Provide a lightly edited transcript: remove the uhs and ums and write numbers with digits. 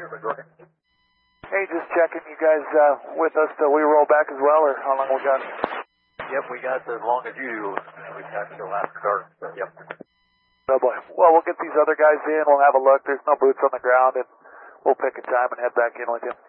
Hey, just checking. You guys with us till we roll back as well, or how long we got? Yep, we got as long as you do. We got till after dark. Yep. Oh boy. Well, we'll get these other guys in. We'll have a look. There's no boots on the ground, and we'll pick a time and head back in with you.